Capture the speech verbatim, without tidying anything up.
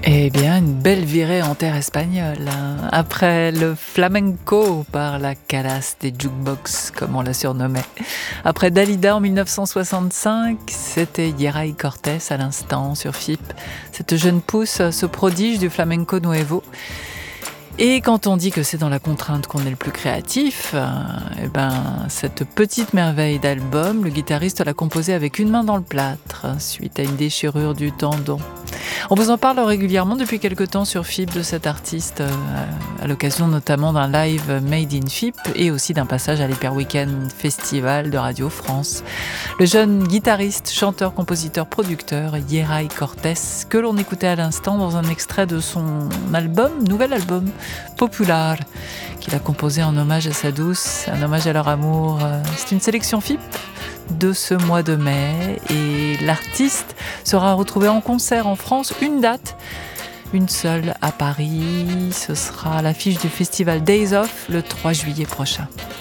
Eh bien, une belle virée en terre espagnole, hein. Après le flamenco par la Calas des jukebox, comme on la surnommait. Après Dalida en mille neuf cent soixante-cinq, c'était Yeray Cortés à l'instant sur F I P. Cette jeune pousse, ce prodige du flamenco nuevo. Et quand on dit que c'est dans la contrainte qu'on est le plus créatif, euh, eh ben, cette petite merveille d'album, le guitariste l'a composée avec une main dans le plâtre, suite à une déchirure du tendon. On vous en parle régulièrement depuis quelque temps sur F I P de cet artiste, euh, à l'occasion notamment d'un live Made in F I P et aussi d'un passage à l'Hyper Weekend Festival de Radio France. Le jeune guitariste, chanteur, compositeur, producteur, Yeray Cortés, que l'on écoutait à l'instant dans un extrait de son album, nouvel album, Popular, qu'il a composé en hommage à sa douce, un hommage à leur amour. C'est une sélection F I P de ce mois de mai et l'artiste sera retrouvé en concert en France, une date, une seule à Paris. Ce sera à l'affiche du festival Days Off le trois juillet prochain.